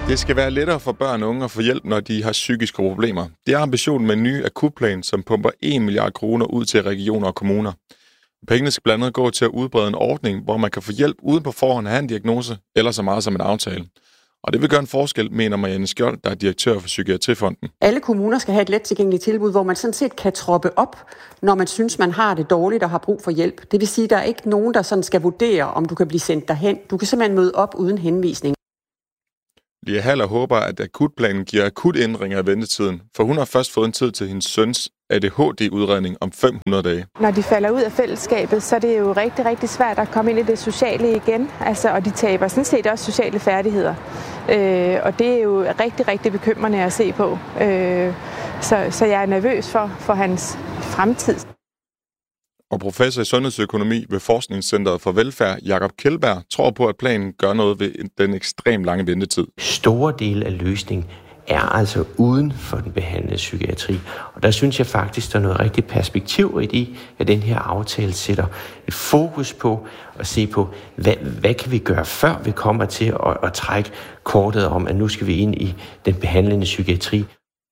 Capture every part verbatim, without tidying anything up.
Det skal være lettere for børn og unge at få hjælp, når de har psykiske problemer. Det er ambitionen med en ny akutplan, som pumper en milliard kroner ud til regioner og kommuner. Pengene skal blandt andet gå til at udbrede en ordning, hvor man kan få hjælp uden på forhånd at have en diagnose, eller så meget som en aftale. Og det vil gøre en forskel, mener Marianne Skjold, der er direktør for Psykiatrifonden. Alle kommuner skal have et let tilgængeligt tilbud, hvor man sådan set kan troppe op, når man synes, man har det dårligt og har brug for hjælp. Det vil sige, at der er ikke nogen, der sådan skal vurdere, om du kan blive sendt derhen. Du kan simpelthen møde op uden henvisning. Lia Haller håber, at akutplanen giver akut ændringer af ventetiden, for hun har først fået en tid til hendes søns A D H D-udredning om fem hundrede dage. Når de falder ud af fællesskabet, så er det jo rigtig, rigtig svært at komme ind i det sociale igen, altså, og de taber sådan set også sociale færdigheder. Øh, og det er jo rigtig, rigtig bekymrende at se på. Øh, så, så jeg er nervøs for, for hans fremtid. Og professor i sundhedsøkonomi ved Forskningscentret for Velfærd, Jakob Kjeldberg, tror på, at planen gør noget ved den ekstremt lange ventetid. Store del af løsningen er altså uden for den behandlede psykiatri. Og der synes jeg faktisk, der er noget rigtig perspektiv i det, at den her aftale sætter et fokus på at se på, hvad, hvad kan vi gøre, før vi kommer til at, at trække kortet om, at nu skal vi ind i den behandlende psykiatri.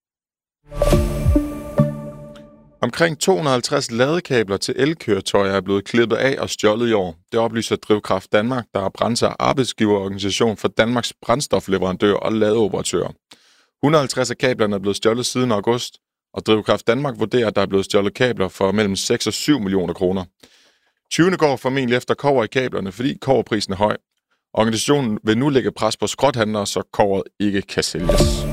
Omkring to hundrede og halvtreds ladekabler til elkøretøjer er blevet klippet af og stjålet i år. Det oplyser Drivkraft Danmark, der er branche- og arbejdsgiverorganisation for Danmarks brændstofleverandører og ladeoperatører. et hundrede og halvtreds af kablerne er blevet stjålet siden august, og Drivkraft Danmark vurderer, at der er blevet stjålet kabler for mellem seks og syv millioner kroner. tyvende går formentlig efter kobber i kablerne, fordi kobberprisen er høj. Organisationen vil nu lægge pres på skrothandlere, så kobberet ikke kan sælges.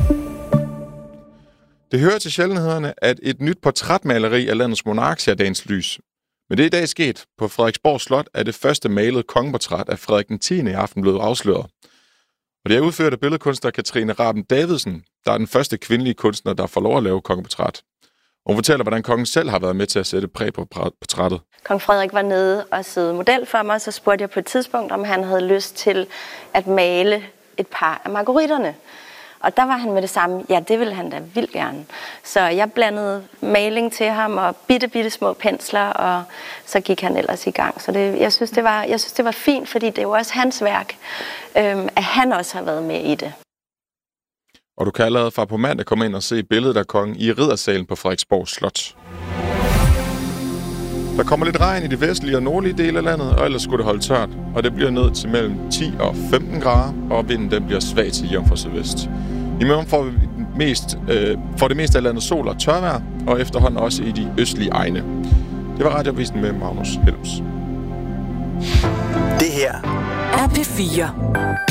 Det hører til sjældenhederne, at et nyt portrætmaleri af landets monark ser dagens lys. Men det er i dag sket. På Frederiksborg Slot er det første malede kongeportræt af Frederik den tiende i aften blevet afsløret. Og det er udført af billedkunstner Katrine Raben Davidsen, der er den første kvindelige kunstner, der får lov at lave kongeportræt. Hun fortæller, hvordan kongen selv har været med til at sætte præg på portrættet. Kong Frederik var nede og sidde model for mig, så spurgte jeg på et tidspunkt, om han havde lyst til at male et par af margueritterne. Og der var han med det samme, ja, det ville han da vildt gerne. Så jeg blandede maling til ham og bitte, bitte små pensler, og så gik han ellers i gang. Så det, jeg, synes, det var, jeg synes, det var fint, fordi det er jo også hans værk, øhm, at han også har været med i det. Og du kan allerede fra på mandag komme ind og se billedet af kongen i riddersalen på Frederiksborg Slot. Der kommer lidt regn i de vestlige og nordlige dele af landet, og ellers skulle det holde tørt. Og det bliver ned til mellem ti og femten grader, og vinden den bliver svag til jævn fra sydvest. I morgen får vi mest, øh, får det meste af landet sol og tørvejr, og efterhånden også i de østlige egne. Det var Radioavisen med Magnus Helms. Det her er P fire.